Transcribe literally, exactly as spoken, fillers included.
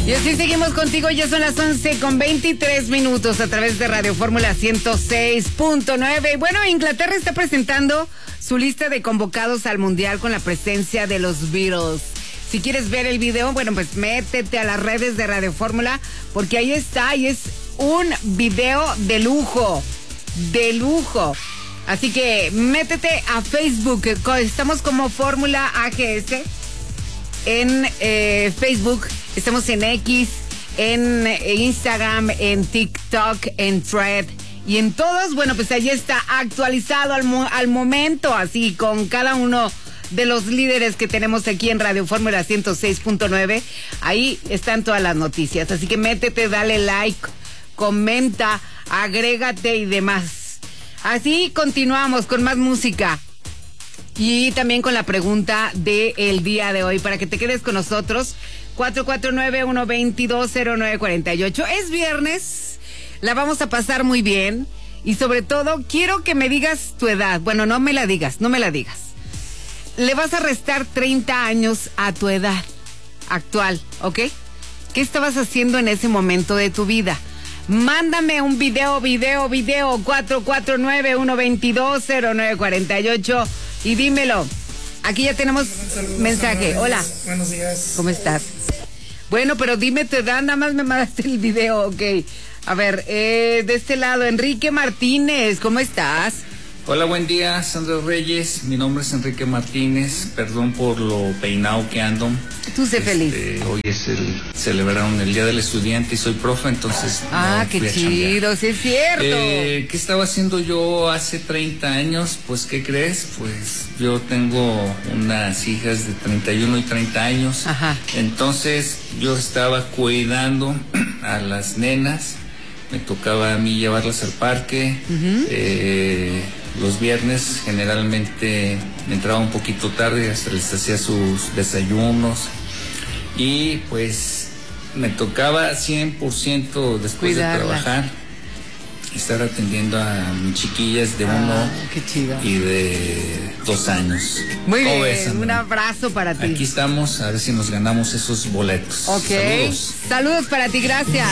Y así seguimos contigo, ya son las once con veintitrés minutos a través de Radio Fórmula ciento seis punto nueve. Bueno, Inglaterra está presentando su lista de convocados al Mundial con la presencia de los Beatles. Si quieres ver el video, bueno, pues métete a las redes de Radio Fórmula, porque ahí está, y es un video de lujo, de lujo. Así que métete a Facebook, estamos como Fórmula A G S en eh, Facebook, estamos en X, en Instagram, en TikTok, en Thread y en todos. Bueno, pues ahí está actualizado al, mo- al momento, así con cada uno de los líderes que tenemos aquí en Radio Fórmula ciento seis punto nueve. Ahí están todas las noticias, así que métete, dale like, comenta, agrégate y demás. Así continuamos con más música y también con la pregunta del día de hoy para que te quedes con nosotros. Cuatro cuatro nueve, uno dos dos, cero nueve cuatro ocho. Es viernes, la vamos a pasar muy bien y sobre todo quiero que me digas tu edad. Bueno, no me la digas, no me la digas. Le vas a restar treinta años a tu edad actual, ¿ok? ¿Qué estabas haciendo en ese momento de tu vida? Mándame un video, video, video, cuatro cuatro nueve, uno dos dos, cero nueve cuatro ocho y dímelo. Aquí ya tenemos Saludos, mensaje. buenos, Hola. Buenos días. ¿Cómo estás? Bueno, pero dime tu edad, nada más me mandaste el video, ok. A ver, eh, de este lado, Enrique Martínez, ¿cómo estás? Hola, buen día, Sandra Reyes. Mi nombre es Enrique Martínez. Perdón por lo peinado que ando. Tú sé Este, feliz. Hoy es el, celebraron el Día del Estudiante y soy profe, entonces... Ah, no qué fui a chambear. chido, sí es cierto. Eh, ¿Qué estaba haciendo yo hace treinta años? Pues, ¿qué crees? Pues yo tengo unas hijas de treinta y uno y treinta años. Ajá. Entonces yo estaba cuidando a las nenas. Me tocaba a mí llevarlas al parque. Uh-huh. eh, los viernes generalmente me entraba un poquito tarde, hasta les hacía sus desayunos. Y pues me tocaba cien por ciento después Cuidarla. de trabajar estar atendiendo a mis chiquillas de ah, uno qué chido. y de dos años. Muy bien, ves, un abrazo para ti. Aquí estamos, a ver si nos ganamos esos boletos. Ok, saludos, saludos para ti, gracias.